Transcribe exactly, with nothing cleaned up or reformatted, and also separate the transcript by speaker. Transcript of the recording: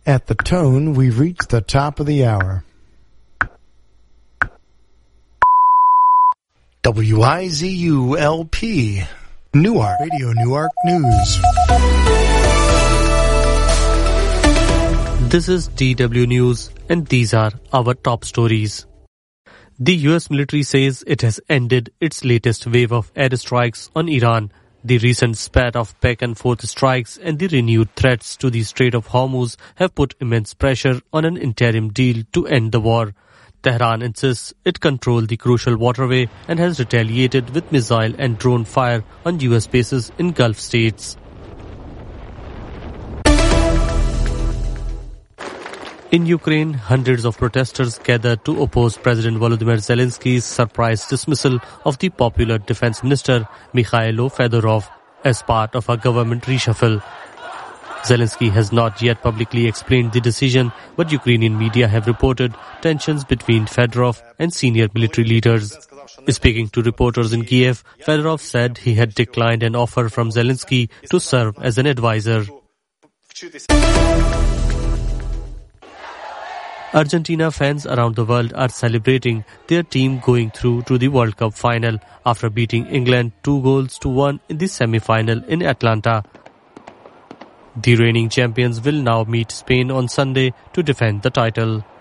Speaker 1: At the tone, we've reached the top of the hour. W I Z U L P, Newark, Radio Newark News.
Speaker 2: This is D W News, and these are our top stories. The U S military says it has ended its latest wave of airstrikes on Iran. The recent spat of back-and-forth strikes and the renewed threats to the Strait of Hormuz have put immense pressure on an interim deal to end the war. Tehran insists it controlled the crucial waterway and has retaliated with missile and drone fire on U S bases in Gulf states. In Ukraine, hundreds of protesters gathered to oppose President Volodymyr Zelensky's surprise dismissal of the popular defense minister Mikhailo Fedorov as part of a government reshuffle. Zelensky has not yet publicly explained the decision, but Ukrainian media have reported tensions between Fedorov and senior military leaders. Speaking to reporters in Kiev, Fedorov said he had declined an offer from Zelensky to serve as an advisor. Argentina fans around the world are celebrating their team going through to the World Cup final after beating England two goals to one in the semi-final in Atlanta. The reigning champions will now meet Spain on Sunday to defend the title.